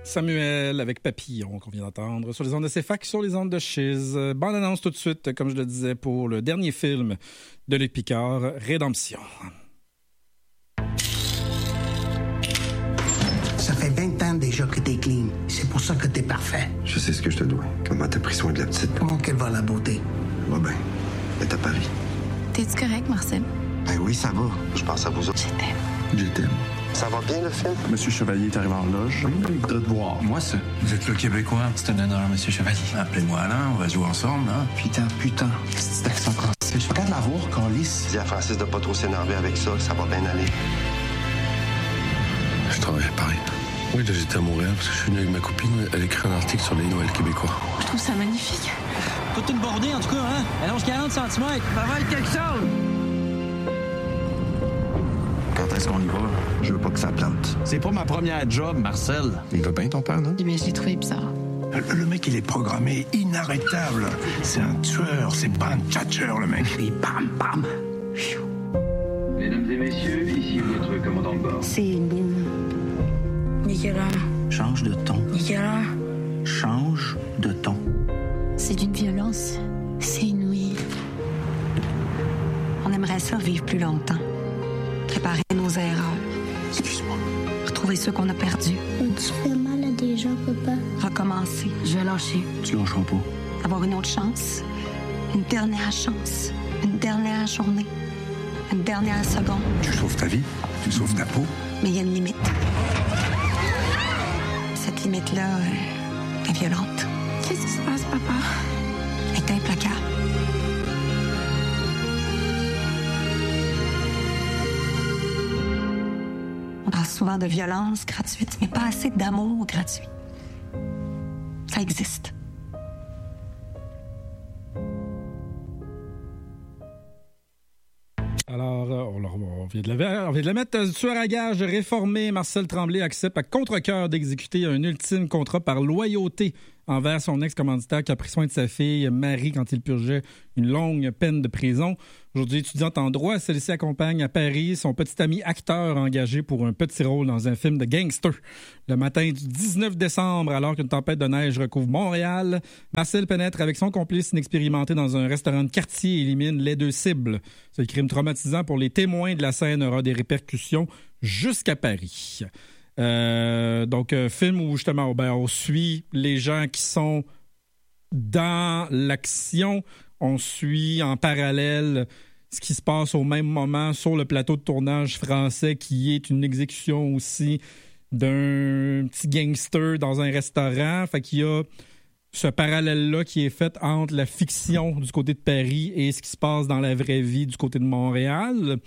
Samuel avec Papillon qu'on vient d'entendre sur les ondes de CFAC, sur les ondes de Chiz. Bande annonce tout de suite, comme je le disais, pour le dernier film de Luc Picard, Rédemption. Ça fait 20 ans déjà que t'es clean. C'est pour ça que t'es parfait. Je sais ce que je te dois. Comment t'as pris soin de la petite. Comment qu'elle va, la beauté? Va bien. Elle est à Paris. T'es-tu correct, Marcel? Ben oui, ça va. Je pense à vous autres. Je t'aime. Je t'aime. Ça va bien, le film? Monsieur Chevalier est arrivé en loge. Il voudrait te voir. Moi, ça. Vous êtes le Québécois. C'est un honneur, Monsieur Chevalier. Appelez-moi Alain, on va jouer ensemble, hein? Putain. C'est accent français. Je regarde la voir, Calice. Dis à Francis de pas trop s'énerver avec ça, que ça va bien aller. Je travaille à Paris. Oui, là, j'étais à Montréal parce que je suis venu avec ma copine. Elle écrit un article sur les Noëls québécois. Je trouve ça magnifique. Toute une bordée, en tout cas, hein? Elle longe 40 cm. Ça va être quelque chose! Quand est-ce qu'on y va? Je veux pas que ça plante. C'est pas ma première job, Marcel. Il va bien, ton père, non? Mais je l'ai trouvé bizarre. Le mec, il est programmé inarrêtable. C'est un tueur, c'est pas un tchatcheur, le mec. Et bam, bam. Mesdames et messieurs, ici votre commandant de bord. C'est beau. Nicolas. Change de ton. Nicolas. Change de ton. C'est d'une violence. C'est inouï. On aimerait ça vivre plus longtemps. Réparer nos erreurs. Excuse-moi. Retrouver ceux qu'on a perdus. Tu fais mal à des gens, papa. Recommencer. Je vais lâcher. Tu lâcheras pas. Avoir une autre chance. Une dernière chance. Une dernière journée. Une dernière seconde. Tu sauves ta vie, tu sauves ta peau. Mais il y a une limite. Cette limite-là est violente. Qu'est-ce qui se passe, papa? Elle est implacable. On parle souvent de violence gratuite, mais pas assez d'amour gratuit. Ça existe. Alors, on vient de la mettre. Tueur à gage réformé, Marcel Tremblay accepte à contre-cœur d'exécuter un ultime contrat par loyauté envers son ex-commanditaire qui a pris soin de sa fille Marie quand il purgeait une longue peine de prison. Aujourd'hui étudiante en droit, celle-ci accompagne à Paris son petit ami acteur engagé pour un petit rôle dans un film de gangster. Le matin du 19 décembre, alors qu'une tempête de neige recouvre Montréal, Marcel pénètre avec son complice inexpérimenté dans un restaurant de quartier et élimine les deux cibles. Ce crime traumatisant pour les témoins de la scène aura des répercussions jusqu'à Paris. Donc, film où justement on suit les gens qui sont dans l'action. On suit en parallèle ce qui se passe au même moment sur le plateau de tournage français, qui est une exécution aussi d'un petit gangster dans un restaurant. Fait qu'il y a ce parallèle-là qui est fait entre la fiction du côté de Paris et ce qui se passe dans la vraie vie du côté de Montréal.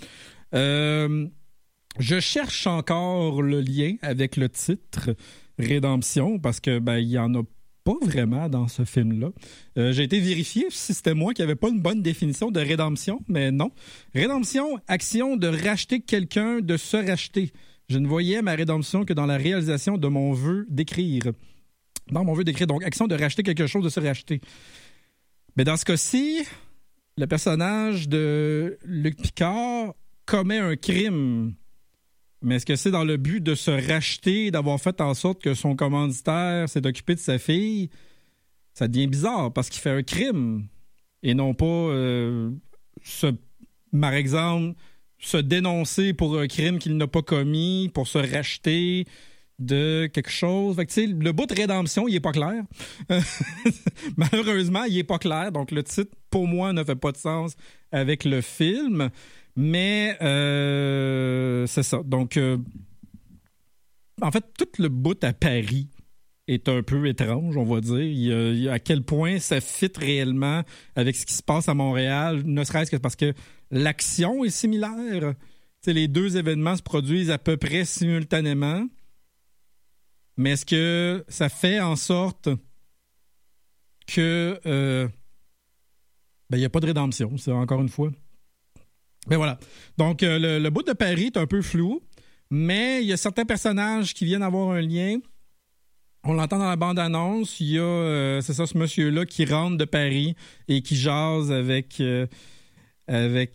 Je cherche encore le lien avec le titre Rédemption parce que il y en a pas vraiment dans ce film-là. J'ai été vérifier si c'était moi qui n'avais pas une bonne définition de rédemption, mais non. Rédemption, action de racheter quelqu'un, de se racheter. Je ne voyais ma rédemption que dans la réalisation de mon vœu d'écrire. Dans mon vœu d'écrire, donc action de racheter quelque chose, de se racheter. Mais dans ce cas-ci, le personnage de Luc Picard commet un crime. Mais est-ce que c'est dans le but de se racheter, d'avoir fait en sorte que son commanditaire s'est occupé de sa fille? Ça devient bizarre parce qu'il fait un crime et non pas, par exemple, se dénoncer pour un crime qu'il n'a pas commis, pour se racheter de quelque chose. Fait que, le bout de rédemption, il n'est pas clair. Malheureusement, il n'est pas clair. Donc, le titre, pour moi, ne fait pas de sens avec le film. Mais c'est ça. Donc, en fait, tout le bout à Paris est un peu étrange, on va dire. Il y a à quel point ça fit réellement avec ce qui se passe à Montréal, ne serait-ce que parce que l'action est similaire. T'sais, les deux événements se produisent à peu près simultanément. Mais est-ce que ça fait en sorte que il n'y a pas de rédemption, c'est encore une fois. Mais voilà. Donc, le bout de Paris est un peu flou, mais il y a certains personnages qui viennent avoir un lien. On l'entend dans la bande-annonce. Il y a, c'est ça, ce monsieur-là qui rentre de Paris et qui jase avec avec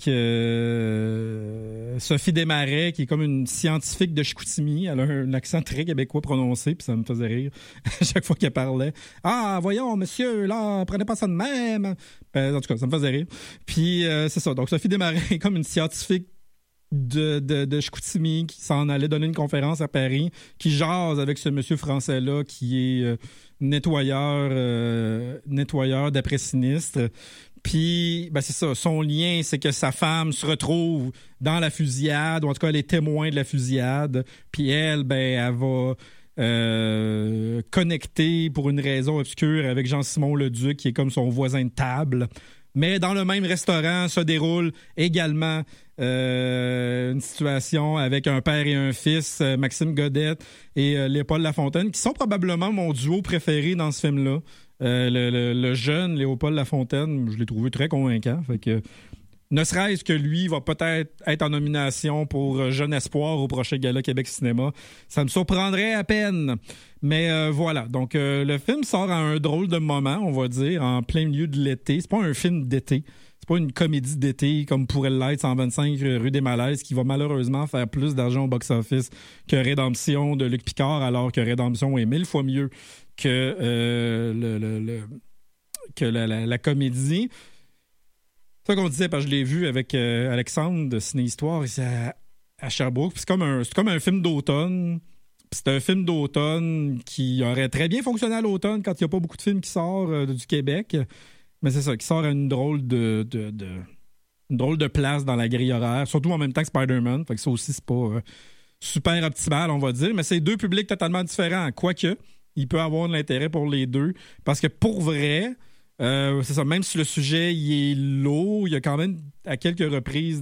Sophie Desmarais, qui est comme une scientifique de Chicoutimi. Elle a un accent très québécois prononcé, puis ça me faisait rire à chaque fois qu'elle parlait. « Ah, voyons, monsieur, là, prenez pas ça de même! » En tout cas, ça me faisait rire. Puis, c'est ça. Donc, Sophie Desmarais est comme une scientifique de Chicoutimi qui s'en allait donner une conférence à Paris, qui jase avec ce monsieur français-là qui est nettoyeur d'après-sinistre. Puis, ben c'est ça, son lien, c'est que sa femme se retrouve dans la fusillade, ou en tout cas, elle est témoin de la fusillade. Puis elle, ben, elle va connecter pour une raison obscure avec Jean-Simon Leduc, qui est comme son voisin de table. Mais dans le même restaurant se déroule également une situation avec un père et un fils, Maxime Godette et Léopold Lafontaine, qui sont probablement mon duo préféré dans ce film-là. Le jeune Léopold Lafontaine, je l'ai trouvé très convaincant. Fait que, ne serait-ce que lui va peut-être être en nomination pour Jeune Espoir au prochain Gala Québec Cinéma. Ça me surprendrait à peine. Mais voilà, donc le film sort à un drôle de moment, on va dire, en plein milieu de l'été. C'est pas un film d'été. C'est pas une comédie d'été comme pourrait l'être 125 rue des Malaises, qui va malheureusement faire plus d'argent au box-office que Rédemption de Luc Picard, alors que Rédemption est 1000 fois mieux que la comédie. C'est ça qu'on disait, parce que je l'ai vu avec Alexandre de Ciné-Histoire ici à Sherbrooke. C'est comme un film d'automne. C'est un film d'automne qui aurait très bien fonctionné à l'automne quand il n'y a pas beaucoup de films qui sortent du Québec. Mais c'est ça, qui sort à une drôle de place dans la grille horaire, surtout en même temps que Spider-Man. Fait que ça aussi, c'est pas super optimal, on va dire. Mais c'est deux publics totalement différents. Quoique, il peut avoir de l'intérêt pour les deux. Parce que pour vrai, c'est ça, même si le sujet il est lourd, il y a quand même à quelques reprises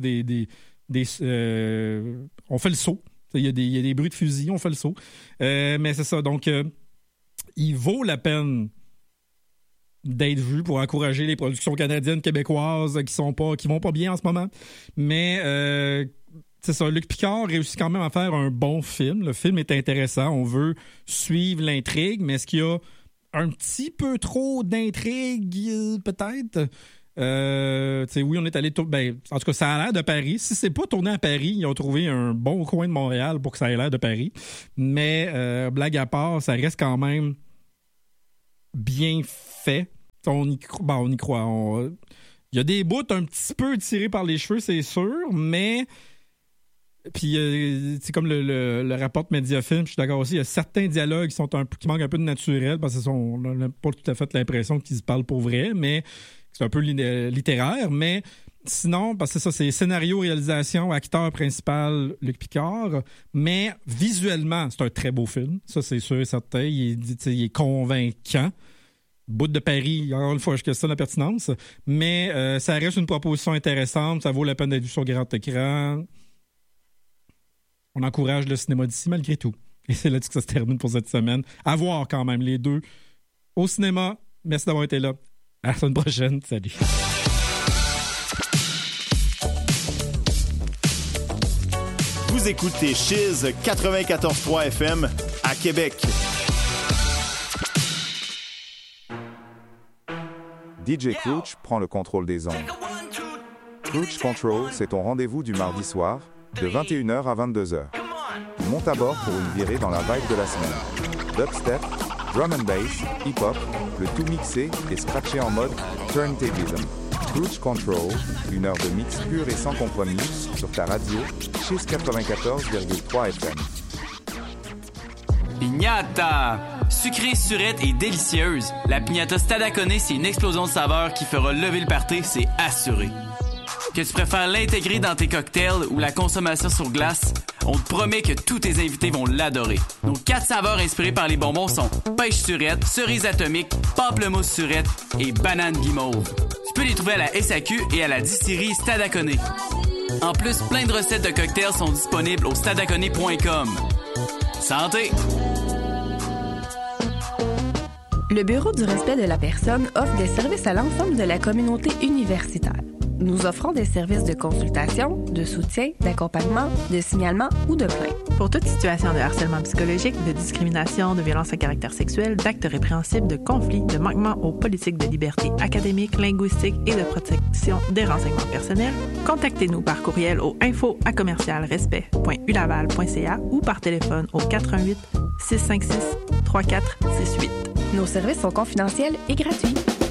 on fait le saut. Il y a des bruits de fusil, on fait le saut. Mais c'est ça, donc il vaut la peine d'être vu pour encourager les productions canadiennes, québécoises qui vont pas bien en ce moment. Mais c'est ça, Luc Picard réussit quand même à faire un bon film. Le film est intéressant, on veut suivre l'intrigue, mais est-ce qu'il y a un petit peu trop d'intrigue, peut-être? Oui, on est allé... en tout cas, ça a l'air de Paris. Si c'est pas tourné à Paris, ils ont trouvé un bon coin de Montréal pour que ça ait l'air de Paris. Mais, blague à part, ça reste quand même bien fait. On y croit. Il y a des bouts un petit peu tirés par les cheveux, c'est sûr, mais... Puis, c'est comme le rapporte Mediafilm, je suis d'accord aussi, il y a certains dialogues qui manquent un peu de naturel, parce qu'on n'a pas tout à fait l'impression qu'ils se parlent pour vrai, mais c'est un peu littéraire. Mais sinon, parce que ça, c'est scénario, réalisation, acteur principal, Luc Picard, mais visuellement, c'est un très beau film, ça c'est sûr et certain, il est convaincant. Bout de Paris, encore une fois, je questionne la pertinence, mais ça reste une proposition intéressante, ça vaut la peine d'être vu sur grand écran. On encourage le cinéma d'ici malgré tout. Et c'est là-dessus que ça se termine pour cette semaine. À voir quand même les deux au cinéma. Merci d'avoir été là. À la semaine prochaine. Salut. Vous écoutez Chiz 94.3 FM à Québec. DJ Crouch prend le contrôle des ondes. Crouch Control, c'est ton rendez-vous du mardi soir, de 21h à 22h. Monte à bord pour une virée dans la vibe de la semaine. Dubstep, drum and bass, hip-hop, le tout mixé et scratché en mode turntablism. Crouch Control, une heure de mix pur et sans compromis sur ta radio, Chiz 94,3 FM. Pignata! Sucrée, surette et délicieuse, la pignata Stadaconé, c'est une explosion de saveurs qui fera lever le party, c'est assuré. Que tu préfères l'intégrer dans tes cocktails ou la consommation sur glace, on te promet que tous tes invités vont l'adorer. Nos 4 saveurs inspirées par les bonbons sont pêche surette, cerise atomique, pamplemousse surette et banane guimauve. Tu peux les trouver à la SAQ et à la distillerie Stadaconé. En plus, plein de recettes de cocktails sont disponibles au stadaconé.com. Santé! Le Bureau du respect de la personne offre des services à l'ensemble de la communauté universitaire. Nous offrons des services de consultation, de soutien, d'accompagnement, de signalement ou de plainte. Pour toute situation de harcèlement psychologique, de discrimination, de violence à caractère sexuel, d'actes répréhensibles, de conflits, de manquements aux politiques de liberté académique, linguistique et de protection des renseignements personnels, contactez-nous par courriel au info@respect.ulaval.ca ou par téléphone au 418 656 3468. Nos services sont confidentiels et gratuits.